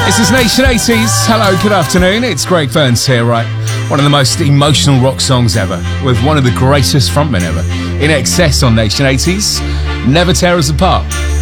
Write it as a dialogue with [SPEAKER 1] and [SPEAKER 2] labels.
[SPEAKER 1] This is Nation 80s. Hello, good afternoon. It's Greg Burns here, right? One of the most emotional rock songs ever, with one of the greatest frontmen ever. In Excess on Nation 80s. Never Tear Us Apart.